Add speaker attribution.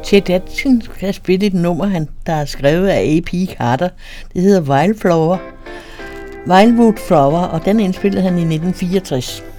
Speaker 1: Chet Atkins kan spille et nummer, der er skrevet af A.P. Carter. Det hedder Wildwood Flower, og den indspillede han i 1964.